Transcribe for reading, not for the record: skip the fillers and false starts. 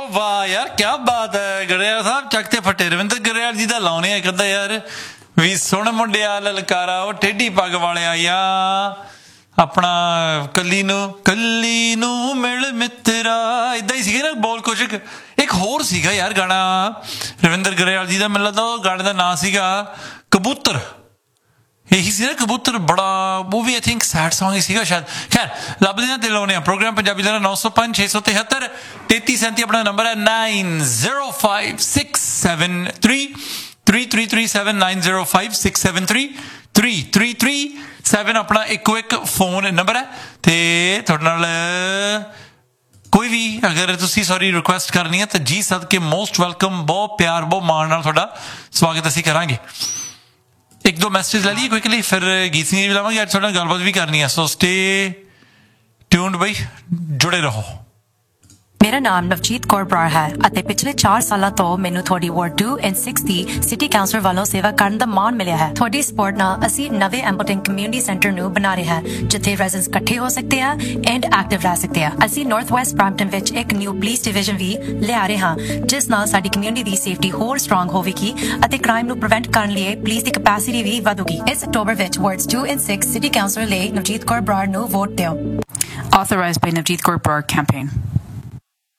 वाह यार क्या बात है गरेवाल साहब चकते फटे रविंदर गरेवाल जी दा लाउने एक अद्धा यार भी सुन मुंडिया ललकारा वो टेढ़ी पग वाले आया अपना कली नू मिल मित्रा इदा ही सीगा ना बोल कुछ एक होर सीगा यार गाना रविंदर गरेवाल जी दा मैनूं लगदा ओह गाने दा नाम सीगा कबूतर यही सी ना कबूतर बड़ा वो भी आई थिंक सैड सॉन्ग ही सीगा शायद खैर लभदे ना दिल लाउने प्रोग्राम पंजाबी दा 905 673 3337 अपना नंबर है 905673 3337 905673 अपना एक फोन नंबर है ते तुहाडे नाल कोई भी अगर तुसी सॉरी रिक्वेस्ट करनी है तो जी सदके मोस्ट वेलकम बहुत प्यार बहुत मान नाल तुहाडा स्वागत असीं करांगे एक दो मैसेज ले लिए क्विकली फिर गीत सिंह भी लावांगे आज थोड़ा गलबात भी करनी है सो स्टे ट्यून्ड भाई जुड़े रहो मेरा नाम नवजीत कौर बराड़ है ਅਤੇ ਪਿਛਲੇ 4 ਸਾਲਾਂ ਤੋਂ ਮੈਨੂੰ ਤੁਹਾਡੀ ward 2 and 6 the city council ਵੱਲੋਂ ਸੇਵਾ ਕਰਨ ਦਾ ਮਾਣ ਮਿਲਿਆ ਹੈ ਤੁਹਾਡੀ ਸਪੋਰਟ ਨਾਲ ਅਸੀਂ ਨਵੇਂ ਐਂਬਲਟਨ ਕਮਿਊਨਿਟੀ ਸੈਂਟਰ ਨੂੰ ਬਣਾ ਰਹੇ ਹਾਂ ਜਿੱਥੇ ਰੈਜ਼ੀਡੈਂਟਸ ਇਕੱਠੇ ਹੋ ਸਕਦੇ ਆ ਐਂਡ ਐਕਟਿਵ ਰਹਿ ਸਕਦੇ ਆ ਅਸੀਂ ਨਾਰਥ ਵੈਸਟ ਬ੍ਰੈਂਪਟਨ ਵਿੱਚ ਇੱਕ ਨਿਊ ਪੁਲਿਸ ਡਿਵੀਜ਼ਨ ਵੀ ਲਿਆ ਰਹੇ ਹਾਂ ਜਿਸ ਨਾਲ ਸਾਡੀ ਕਮਿਊਨਿਟੀ ਦੀ ਸੇਫਟੀ ਹੋਰ ਸਟਰੋਂਗ ਹੋਵੇਗੀ ਅਤੇ ਕ੍ਰਾਈਮ ਨੂੰ ਪ੍ਰੀਵੈਂਟ ਕਰਨ ਲਈ ਪੁਲਿਸ ਦੀ ਕੈਪੈਸਿਟੀ ਵੀ ਵਧੂਗੀ ਇਸ ਅਕਤੂਬਰ ਵਿੱਚ ਵਾਰਡਸ 2 ਐਂਡ 6 ਸਿਟੀ ਕਾਉਂਸਲ ਲਈ ਨਵਜੀਤ ਕੌਰ ਬਰਾੜ ਨੂੰ ਵੋਟ ਦਿਓ Authorized by Navjeet Kaur Brar campaign.